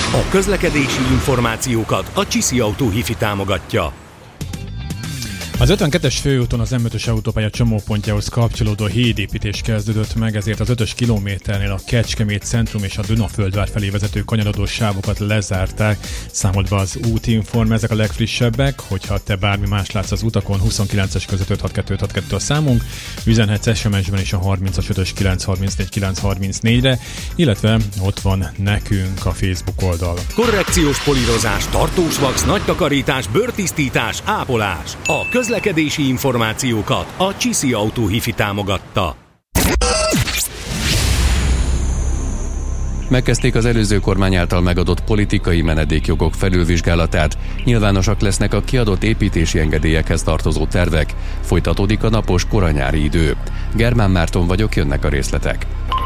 A közlekedési információkat a Csiszi Autó Hifi támogatja. Az 52-es főúton az M5-ös autópálya csomópontjához kapcsolódó hídépítés kezdődött meg, ezért az 5-ös kilométernél a Kecskemét centrum és a Dunaföldvár felé vezető kanyarodós sávokat lezárták. Számolt be az Útinform, ezek a legfrissebbek, hogyha te bármi más látsz az utakon, 29-es között 562 a számunk, üzenhetsz SMS-ben is a 30-as 5-ös 934 934-re, illetve ott van nekünk a Facebook oldal. Korrekciós polírozás, tartós vax, nagy takarítás, bőrtisztítás, ápolás. A közlekedési információkat a Csiszi Autó Hifi támogatta. Megkezdték az előző kormány által megadott politikai menedékjogok felülvizsgálatát. Nyilvánosak lesznek a kiadott építési engedélyekhez tartozó tervek. Folytatódik a napos koranyári idő. Germán Márton vagyok, jönnek a részletek.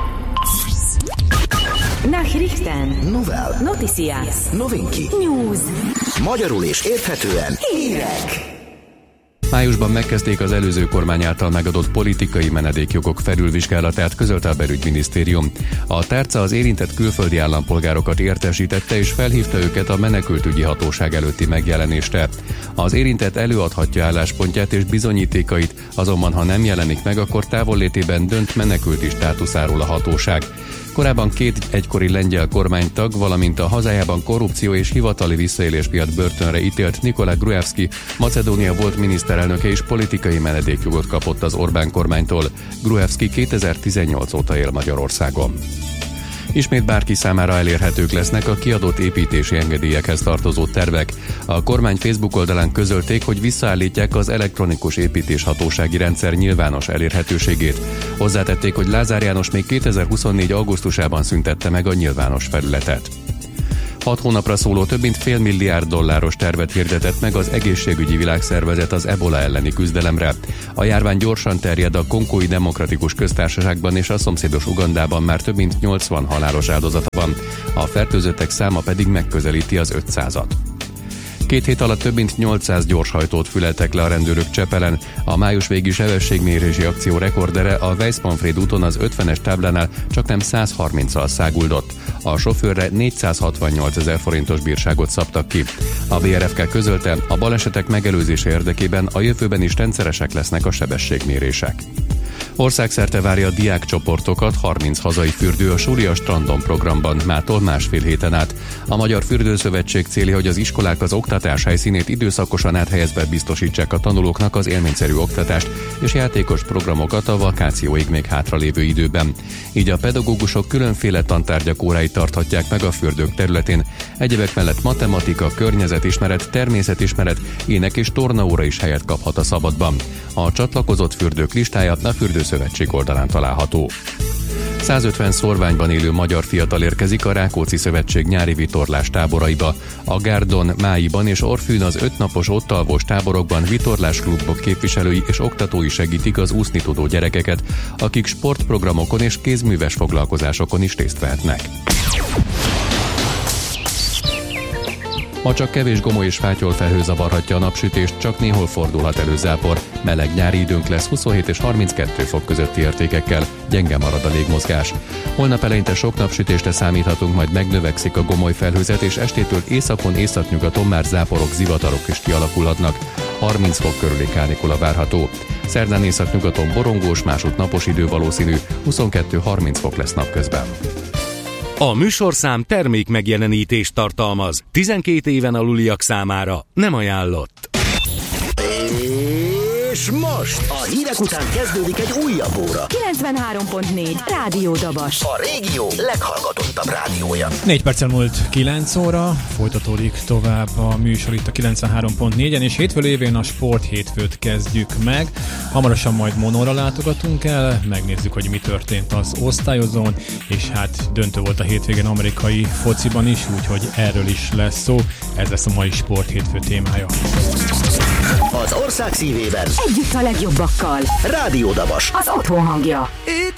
Nachrichten. Novel. Noticias. Novinki. News. Magyarul és érthetően. Hírek. Májusban megkezdték az előző kormány által megadott politikai menedékjogok felülvizsgálatát, közölte a belügyminisztérium. A tárca az érintett külföldi állampolgárokat értesítette és felhívta őket a menekültügyi hatóság előtti megjelenésre. Az érintett előadhatja álláspontját és bizonyítékait, azonban ha nem jelenik meg, akkor távollétében dönt menekülti státuszáról a hatóság. Korábban 2 egykori lengyel kormánytag, valamint a hazájában korrupció és hivatali visszaélés miatt börtönre ítélt Nikolaj Gruevski, Macedónia volt miniszterelnöke és politikai menedékjogot kapott az Orbán kormánytól. Gruevski 2018 óta él Magyarországon. Ismét bárki számára elérhetők lesznek a kiadott építési engedélyekhez tartozó tervek. A kormány Facebook oldalán közölték, hogy visszaállítják az elektronikus építéshatósági rendszer nyilvános elérhetőségét. Hozzátették, hogy Lázár János még 2024. augusztusában szüntette meg a nyilvános felületet. 6 hónapra szóló több mint $500 milliárd tervet hirdetett meg az Egészségügyi Világszervezet az ebola elleni küzdelemre. A járvány gyorsan terjed a Kongói Demokratikus Köztársaságban és a szomszédos Ugandában már több mint 80 halálos áldozata van, a fertőzöttek száma pedig megközelíti az 500-at. 2 hét alatt több mint 800 gyorshajtót füleltek le a rendőrök Csepelen. A május végi sebességmérési akció rekordere a Weiss-Manfred úton az 50-es táblánál csaknem 130-al száguldott. A sofőrre 468 000 forintos bírságot szabtak ki. A VRFK közölte, a balesetek megelőzése érdekében a jövőben is rendszeresek lesznek a sebességmérések. Országszerte várja a diákcsoportokat 30 hazai fürdő a Súria Strandon programban mától másfél héten át. A Magyar Fürdőszövetség célja, hogy az iskolák az oktatás helyszínét időszakosan áthelyezve biztosítsák a tanulóknak az élményszerű oktatást és játékos programokat a vakációig még hátralévő időben. Így a pedagógusok különféle tantárgyak óráit tarthatják meg a fürdők területén. Egyebek mellett matematika, környezetismeret, természetismeret, ének és tornaóra is helyet kaphat a szabadban. A csatlakozott fürdők listája a Fürdőszövetség oldalán található. 150 szorványban élő magyar fiatal érkezik a Rákóczi Szövetség nyári vitorlás táboraiba. A Gárdon, Máiban és Orfűn az 5 napos ottalvos táborokban vitorlásklubok képviselői és oktatói segítik az úszni tudó gyerekeket, akik sportprogramokon és kézműves foglalkozásokon is részt vehetnek. Ma csak kevés gomoly és fátyolfelhő zavarhatja a napsütést, csak néhol fordulhat elő zápor. Meleg nyári időnk lesz 27 és 32 fok közötti értékekkel, gyenge marad a légmozgás. Holnap eleinte sok napsütésre számíthatunk, majd megnövekszik a gomoly felhőzet, és estétől északon, északnyugaton már záporok, zivatarok is kialakulhatnak. 30 fok körüli kánikula várható. Szerdán északnyugaton borongós, másút napos idő valószínű, 22-30 fok lesz napközben. A műsorszám termék megjelenítést tartalmaz. 12 éven aluliak számára nem ajánlott. És most a hírek után kezdődik egy újabb óra. 93.4 Rádió Dabas. A régió leghallgatottabb rádiója. 4 perccel múlt 9 óra, folytatódik tovább a műsor itt a 93.4-en, és hétfő lévén a Sport hétfőt kezdjük meg. Hamarosan majd Monóra látogatunk el, megnézzük, hogy mi történt az osztályozón, és hát döntő volt a hétvégén amerikai fociban is, úgyhogy erről is lesz szó. Ez lesz a mai Sport hétfő témája. Az ország szívében együtt a legjobbakkal. Rádió Dabas. Az otthon hangja. It's